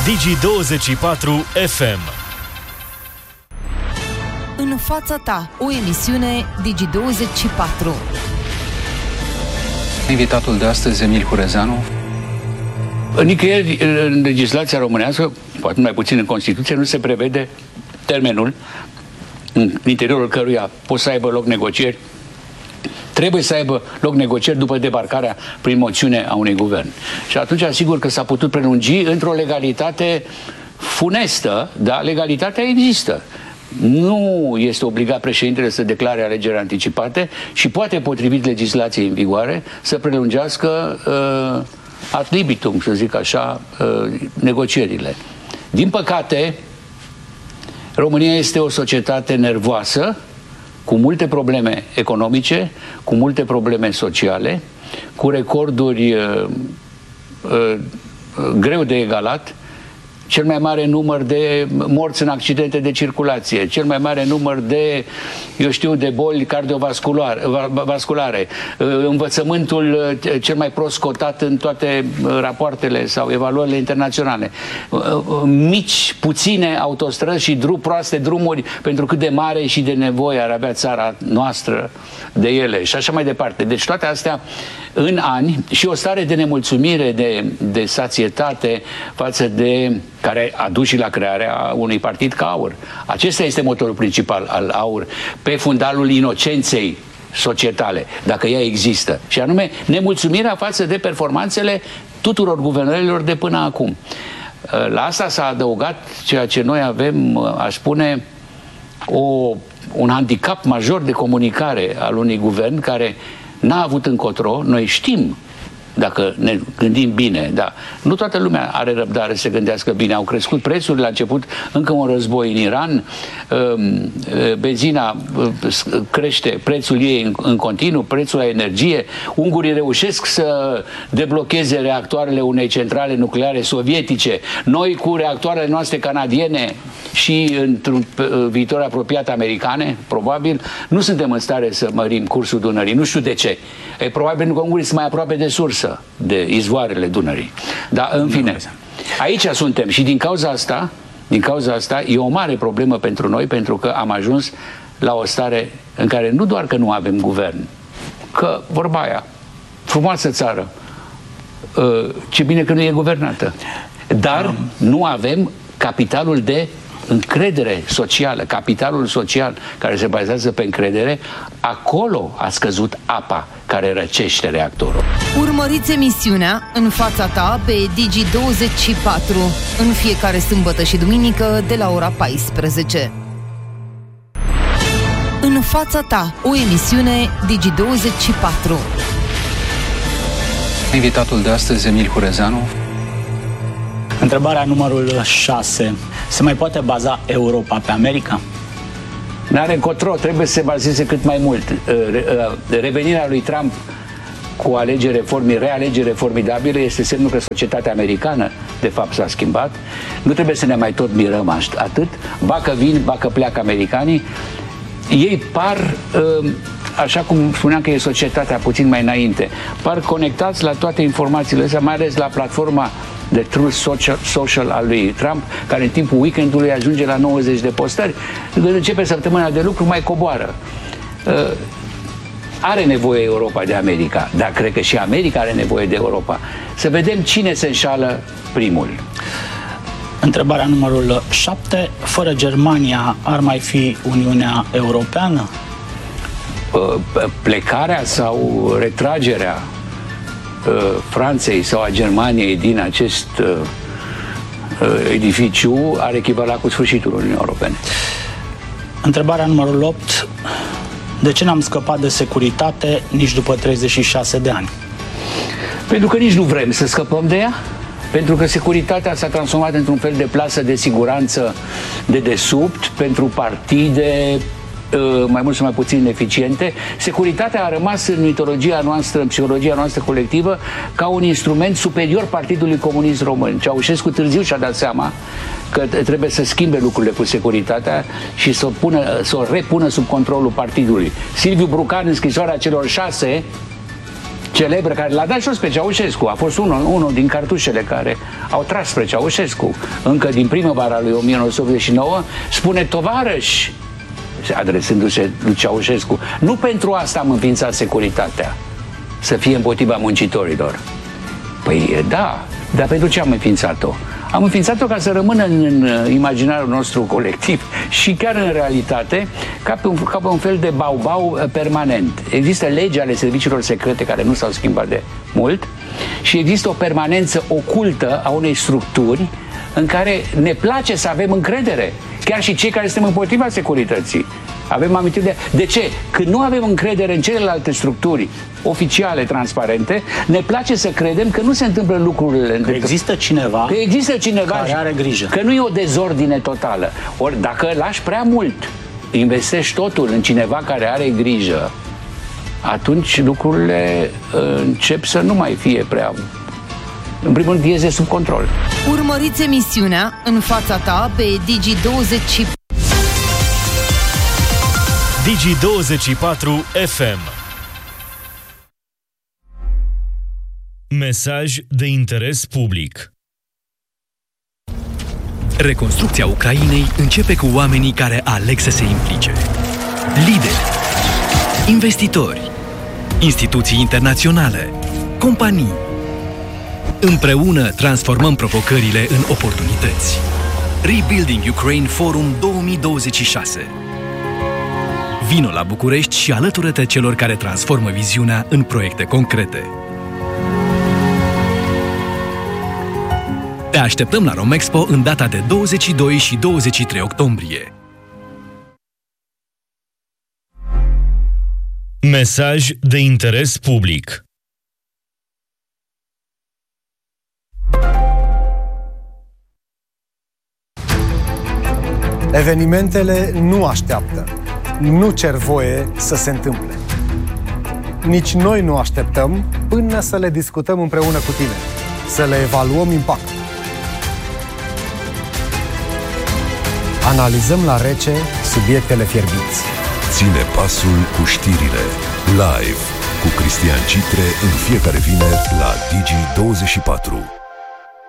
Digi24 FM. În fața ta, o emisiune Digi24. Invitatul de astăzi, Emil Hurezeanu. Nicăieri în legislația românească, poate mai puțin în Constituție, nu se prevede termenul în interiorul căruia pot să aibă loc negocieri. Trebuie să aibă loc negocieri după debarcarea prin moțiune a unui guvern. Și atunci, asigur că s-a putut prelungi într-o legalitate funestă, dar legalitatea există. Nu este obligat președintele să declare alegeri anticipate și poate, potrivit legislației în vigoare, să prelungească ad libitum, să zic așa, negocierile. Din păcate, România este o societate nervoasă, cu multe probleme economice, cu multe probleme sociale, cu recorduri greu de egalat, cel mai mare număr de morți în accidente de circulație, cel mai mare număr de, eu știu, de boli cardiovasculare, învățământul cel mai prost cotat în toate rapoartele sau evaluările internaționale, mici, puține autostrăzi și proaste drumuri pentru cât de mare și de nevoie ar avea țara noastră de ele și așa mai departe. Deci toate astea în ani și o stare de nemulțumire, de sațietate față de care a dus și la crearea unui partid ca AUR. Acesta este motorul principal al AUR pe fundalul inocenței societale, dacă ea există. Și anume, nemulțumirea față de performanțele tuturor guvernărilor de până acum. La asta s-a adăugat ceea ce noi avem, aș spune, un handicap major de comunicare al unui guvern care n-a avut încotro. Noi știm, dacă ne gândim bine, da, nu toată lumea are răbdare să se gândească bine. Au crescut prețurile, la început încă un război în Iran, benzina crește prețul ei în continuu, prețul la energie, ungurii reușesc să deblocheze reactoarele unei centrale nucleare sovietice, noi cu reactoarele noastre canadiene și într-un viitor apropiat americane, probabil, nu suntem în stare să mărim cursul Dunării. Nu știu de ce. E probabil pentru că ungurii sunt mai aproape de sursă, de izvoarele Dunării. Dar, în fine, aici suntem și din cauza asta e o mare problemă pentru noi, pentru că am ajuns la o stare în care nu doar că nu avem guvern, că, vorba aia, frumoasă țară, ce bine că nu e guvernată, dar nu avem capitalul de încredere socială, capitalul social care se bazează pe încredere. Acolo a scăzut apa care răcește reactorul. Urmăriți emisiunea În fața ta pe Digi24 în fiecare sâmbătă și duminică de la ora 14. În fața ta, o emisiune Digi24. Invitatul de astăzi, Emil Hurezeanu. Întrebarea numărul 6. Se mai poate baza Europa pe America? N-are încotro, trebuie să se bazeze cât mai mult. Revenirea lui Trump cu realegere formidabile este semnul că societatea americană de fapt s-a schimbat. Nu trebuie să ne mai tot mirăm atât. Ba că vin, ba că pleacă americanii. Ei par, așa cum spuneam că e societatea puțin mai înainte, par conectați la toate informațiile astea, mai ales la platforma de Truth Social al lui Trump, care în timpul weekendului ajunge la 90 de postări. Când începe săptămâna de lucru, mai coboară. Are nevoie Europa de America, dar cred că și America are nevoie de Europa. Să vedem cine se înșală primul. Întrebarea numărul 7. Fără Germania ar mai fi Uniunea Europeană? Plecarea sau retragerea Franței sau a Germaniei din acest edificiu ar echivala cu sfârșitul Uniunii Europene. Întrebarea numărul 8. De ce n-am scăpat de securitate nici după 36 de ani? Pentru că nici nu vrem să scăpăm de ea. Pentru că securitatea s-a transformat într-un fel de plasă de siguranță de desubt pentru partide mai mult sau mai puțin eficiente. Securitatea a rămas în mitologia noastră, în psihologia noastră colectivă, ca un instrument superior Partidului Comunist Român. Ceaușescu târziu și-a dat seama că trebuie să schimbe lucrurile cu securitatea și să o repună sub controlul partidului. Silviu Brucan, în scrisoarea celor 6, celebră, care l-a dat jos pe Ceaușescu. A fost unul din cartușele care au tras spre Ceaușescu. Încă din primăvara lui 1989, spune: tovarăși, adresându-se lui Ceaușescu, nu pentru asta am înființat securitatea, să fie împotriva muncitorilor. Păi da, dar pentru ce am înființat-o? Am înființat-o ca să rămână în imaginarul nostru colectiv și chiar în realitate ca pe un fel de bau-bau permanent. Există legi ale serviciilor secrete care nu s-au schimbat de mult și există o permanență ocultă a unei structuri în care ne place să avem încredere, chiar și cei care suntem împotriva securității. Avem amintire de ce? Când nu avem încredere în celelalte structuri oficiale, transparente, ne place să credem că nu se întâmplă lucrurile. Că există cineva care are grijă. Că nu e o dezordine totală. Ori dacă lași prea mult, investești totul în cineva care are grijă, atunci lucrurile încep să nu mai fie prea... În primul rând, iese sub control. Urmăriți emisiunea În fața ta pe Digi24 FM. Mesaj de interes public. Reconstrucția Ucrainei începe cu oamenii care aleg să se implice. Lideri, investitori, instituții internaționale, companii. Împreună transformăm provocările în oportunități. Rebuilding Ukraine Forum 2026. Vino la București și alătură-te celor care transformă viziunea în proiecte concrete. Te așteptăm la Romexpo în data de 22 și 23 octombrie. Mesaj de interes public. Evenimentele nu așteaptă, nu cer voie să se întâmple. Nici noi nu așteptăm până să le discutăm împreună cu tine, să le evaluăm impactul. Analizăm la rece subiectele fierbinți. Ține pasul cu știrile. Live cu Cristian Citre în fiecare vineri la Digi24.